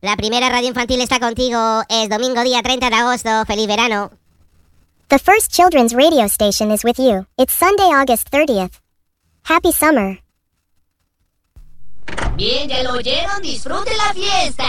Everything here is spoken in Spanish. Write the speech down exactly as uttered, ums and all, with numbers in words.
La primera radio infantil está contigo. Es domingo día treinta de agosto. ¡Feliz verano! The first children's radio station is with you. It's Sunday, August thirtieth. Happy summer. Bien, ya lo oyeron. Disfruten la fiesta.